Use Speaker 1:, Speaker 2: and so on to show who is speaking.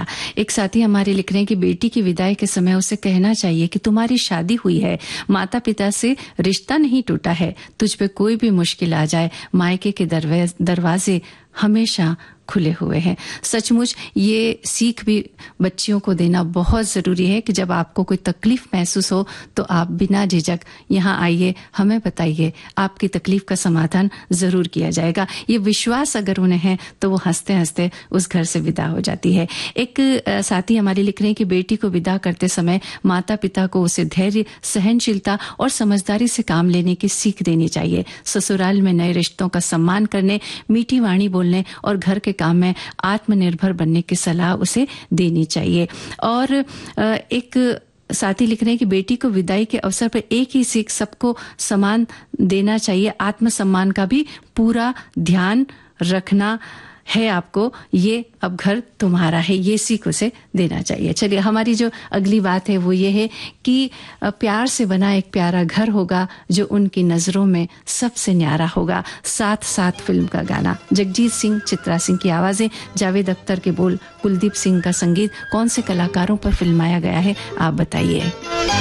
Speaker 1: गया। एक साथी हमारे लिख रहे हैं कि बेटी की विदाई के समय उसे कहना चाहिए कि तुम्हारी शादी हुई है, माता पिता से रिश्ता नहीं टूटा है, तुझ पे कोई भी मुश्किल आ जाए मायके के दरवाजे हमेशा खुले हुए हैं। सचमुच ये सीख भी बच्चियों को देना बहुत ज़रूरी है कि जब आपको कोई तकलीफ महसूस हो तो आप बिना झिझक यहाँ आइए, हमें बताइए, आपकी तकलीफ का समाधान ज़रूर किया जाएगा। ये विश्वास अगर उन्हें है तो वो हंसते हंसते उस घर से विदा हो जाती है। एक साथी हमारे लिख रहे हैं कि बेटी को विदा करते समय माता पिता को उसे धैर्य, सहनशीलता और समझदारी से काम लेने की सीख देनी चाहिए। ससुराल में नए रिश्तों का सम्मान करने, मीठी वाणी बोलने और घर के काम में आत्मनिर्भर बनने की सलाह उसे देनी चाहिए। और एक साथी लिख रहे हैं कि बेटी को विदाई के अवसर पर एक ही सीख सबको समान देना चाहिए, आत्मसम्मान का भी पूरा ध्यान रखना है आपको, ये अब घर तुम्हारा है, ये सीख उसे देना चाहिए। चलिए, हमारी जो अगली बात है वो ये है कि प्यार से बना एक प्यारा घर होगा जो उनकी नजरों में सबसे न्यारा होगा। साथ साथ फिल्म का गाना, जगजीत सिंह, चित्रा सिंह की आवाजें, जावेद अख्तर के बोल, कुलदीप सिंह का संगीत, कौन से कलाकारों पर फिल्माया गया है आप बताइए।